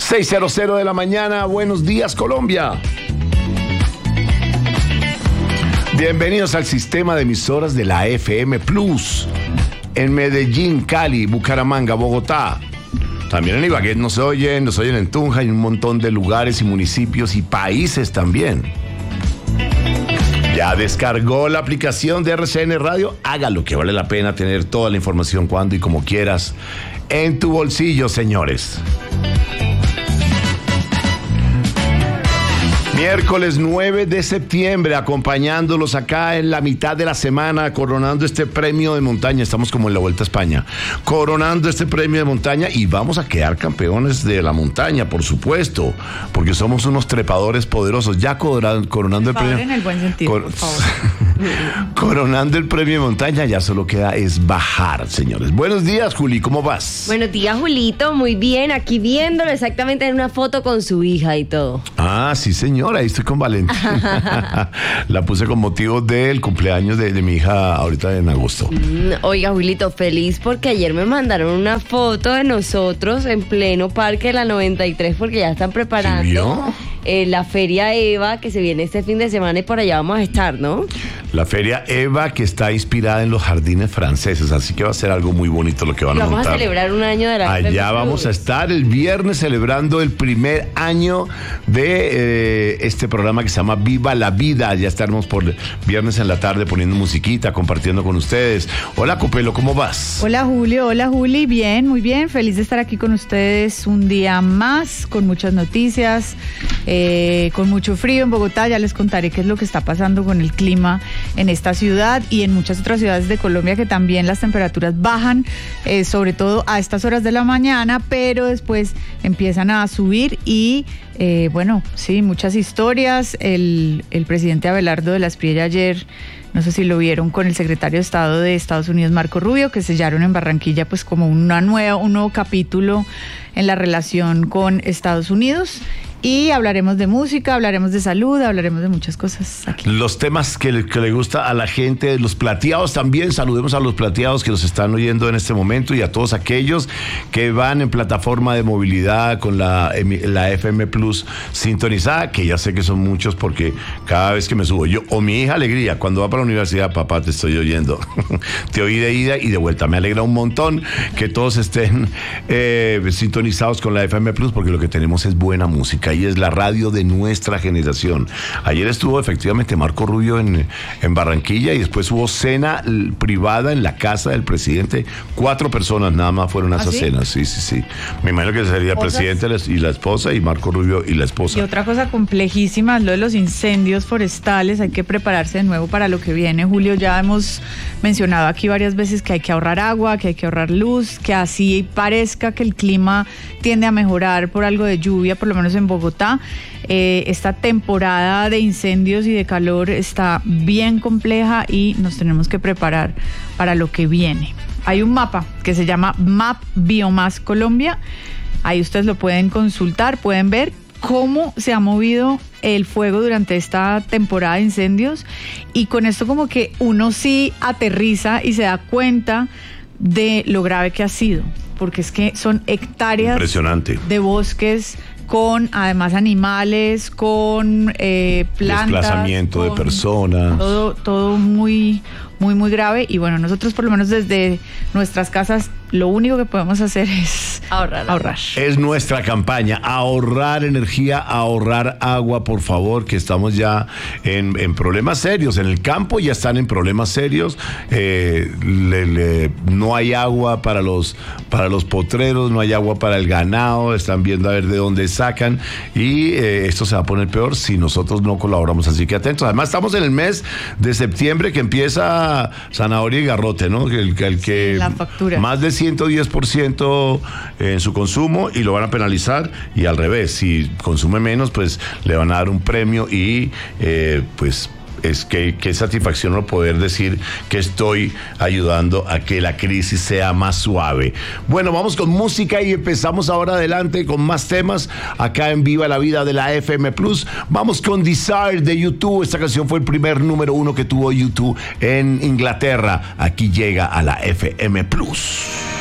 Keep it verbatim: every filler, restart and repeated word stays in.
seis cero cero de la mañana, buenos días Colombia. Bienvenidos al sistema de emisoras de la F M Plus. En Medellín, Cali, Bucaramanga, Bogotá. También en Ibagué nos oyen, nos oyen en Tunja y un montón de lugares y municipios y países también. ¿Ya descargó la aplicación de R C N Radio? Hágalo, que vale la pena tener toda la información cuando y como quieras en tu bolsillo, señores. Miércoles nueve de septiembre, acompañándolos acá en la mitad de la semana, coronando este premio de montaña. Estamos como en la Vuelta a España, coronando este premio de montaña y vamos a quedar campeones de la montaña, por supuesto, porque somos unos trepadores poderosos. Ya coronando, coronando el premio. En el buen sentido, cor- por favor. Coronando el premio de montaña, ya solo queda es bajar, señores. Buenos días, Juli, ¿cómo vas? Buenos días, Julito, muy bien. Aquí viéndolo exactamente en una foto con su hija y todo. Ah, sí, señor. Ahí estoy con Valentina. La puse con motivo del cumpleaños de, de mi hija ahorita en agosto. Mm, oiga, Julito, feliz porque ayer me mandaron una foto de nosotros en pleno Parque de la noventa y tres porque ya están preparando ¿Sí vio? eh, la Feria Eva que se viene este fin de semana y por allá vamos a estar, ¿no? La Feria Eva, que está inspirada en los jardines franceses, así que va a ser algo muy bonito lo que van y a vamos montar. a celebrar un año de la F M Allá vamos a estar el viernes celebrando el primer año de eh, este programa que se llama Viva la Vida. Ya estaremos por viernes en la tarde poniendo musiquita, compartiendo con ustedes. Hola, Copelo, ¿cómo vas? Hola, Julio. Hola, Juli. Bien, muy bien. Feliz de estar aquí con ustedes un día más, con muchas noticias, eh, con mucho frío en Bogotá. Ya les contaré qué es lo que está pasando con el clima en esta ciudad y en muchas otras ciudades de Colombia, que también las temperaturas bajan, eh, sobre todo a estas horas de la mañana, pero después empiezan a subir y eh, bueno, sí, muchas historias. El, el presidente Abelardo de la Espriella ayer, no sé si lo vieron, con el secretario de Estado de Estados Unidos, Marco Rubio, que sellaron en Barranquilla pues como una nueva, un nuevo capítulo en la relación con Estados Unidos. Y hablaremos de música, hablaremos de salud, hablaremos de muchas cosas aquí. Los temas que le, que le gusta a la gente, los plateados también. Saludemos a los plateados que nos están oyendo en este momento y a todos aquellos que van en plataforma de movilidad con la, la F M Plus sintonizada, que ya sé que son muchos porque cada vez que me subo yo, o mi hija Alegría, cuando va para la universidad, papá, te estoy oyendo. Te oí de ida y de vuelta. Me alegra un montón que todos estén eh, sintonizados con la F M Plus porque lo que tenemos es buena música. Y es la radio de nuestra generación. Ayer estuvo efectivamente Marco Rubio en, en Barranquilla y después hubo cena privada en la casa del presidente. Cuatro personas nada más fueron a ¿Ah, esa sí? cena. Sí, sí, sí. Me imagino que sería el presidente y la esposa y Marco Rubio y la esposa. Y otra cosa complejísima es lo de los incendios forestales. Hay que prepararse de nuevo para lo que viene, Julio. Ya hemos mencionado aquí varias veces que hay que ahorrar agua, que hay que ahorrar luz, que así parezca que el clima tiende a mejorar por algo de lluvia, por lo menos en Bogotá. Eh, esta temporada de incendios y de calor está bien compleja y nos tenemos que preparar para lo que viene. Hay un mapa que se llama Map Biomas Colombia. Ahí ustedes lo pueden consultar, pueden ver cómo se ha movido el fuego durante esta temporada de incendios y con esto como que uno sí aterriza y se da cuenta de lo grave que ha sido, porque es que son hectáreas Impresionante. de bosques con además animales, con eh, plantas, desplazamiento con de personas, todo, todo muy, muy, muy grave. Y bueno, nosotros por lo menos desde nuestras casas lo único que podemos hacer es ahorrar. ahorrar. Es nuestra campaña, ahorrar energía, ahorrar agua, por favor, que estamos ya en, en problemas serios. En el campo ya están en problemas serios. Eh, le, le, no hay agua para los, para los potreros, no hay agua para el ganado. Están viendo a ver de dónde sacan. Y eh, esto se va a poner peor si nosotros no colaboramos. Así que atentos. Además, estamos en el mes de septiembre que empieza zanahoria y garrote, ¿no? El, el que la factura. Más de ciento diez por ciento en su consumo y lo van a penalizar, y al revés, si consume menos, pues le van a dar un premio y eh, pues es que qué satisfacción no poder decir que estoy ayudando a que la crisis sea más suave. Bueno, vamos con música y empezamos ahora adelante con más temas acá en Viva la Vida de la F M Plus. Vamos con Desire de YouTube. Esta canción fue el primer número uno que tuvo YouTube en Inglaterra. Aquí llega a la F M Plus.